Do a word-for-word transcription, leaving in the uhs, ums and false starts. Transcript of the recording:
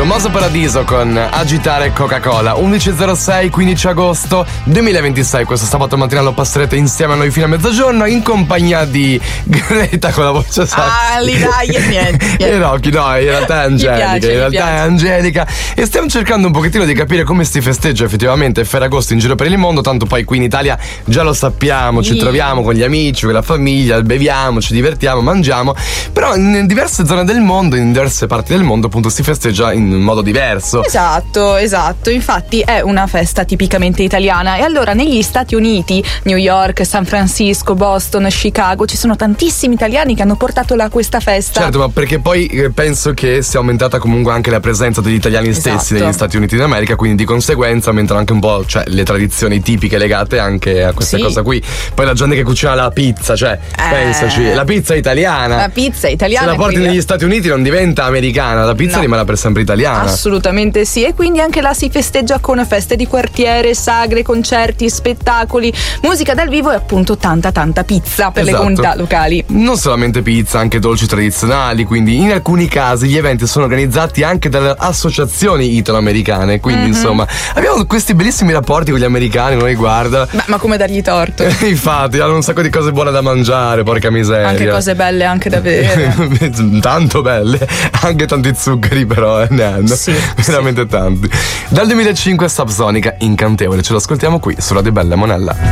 Tommaso Paradiso con Agitare Coca-Cola. undici e zero sei, quindici agosto duemilaventisei. Questo sabato mattina lo passerete insieme a noi fino a mezzogiorno in compagnia di Greta con la voce sacra. Ah, lì dai, e niente. E Rocky, no, in realtà è Angelica. piace, in realtà è Angelica. E stiamo cercando un pochettino di capire come si festeggia effettivamente Ferragosto in giro per il mondo. Tanto poi qui in Italia già lo sappiamo, ci Sì. troviamo con gli amici, con la famiglia, beviamo, ci divertiamo, mangiamo. Però in diverse zone del mondo, in diverse parti del mondo, appunto, si festeggia in modo diverso. Esatto, esatto. Infatti è una festa tipicamente italiana. E allora negli Stati Uniti, New York, San Francisco, Boston, Chicago, ci sono tantissimi italiani che hanno portato là questa festa. Certo, ma perché poi eh, penso che sia aumentata comunque anche la presenza degli italiani stessi Esatto. negli Stati Uniti d'America, quindi di conseguenza aumentano anche un po', cioè, le tradizioni tipiche legate anche a questa Sì. cosa qui. Poi la gente che cucina la pizza, cioè, Eh. pensaci, la pizza è italiana. La pizza è italiana. Se la porti quindi- negli Stati Uniti non diventa americana, la pizza No. rimane per sempre italiana. Assolutamente sì, e quindi anche là si festeggia con feste di quartiere, sagre, concerti, spettacoli, musica dal vivo e appunto tanta tanta pizza per le Esatto. comunità locali. Non solamente pizza, anche dolci tradizionali, quindi in alcuni casi gli eventi sono organizzati anche dalle associazioni italo-americane, quindi Mhm. insomma abbiamo questi bellissimi rapporti con gli americani, noi guarda. Beh, ma come dargli torto? Infatti hanno un sacco di cose buone da mangiare, porca miseria. Anche cose belle anche da vedere. Tanto belle, anche tanti zuccheri però eh, ne hanno. Sì, veramente tanti. Dal duemilacinque Subsonica, Incantevole, ce lo ascoltiamo qui su Radio Bella Monella.